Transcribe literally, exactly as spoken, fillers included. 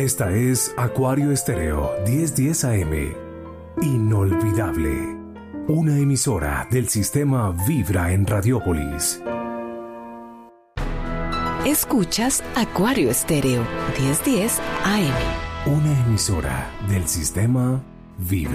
Esta es Acuario Estéreo diez diez A M. Inolvidable. Una emisora del sistema Vibra en Radiópolis. Escuchas Acuario Estéreo diez diez A M. Una emisora del sistema Vibra.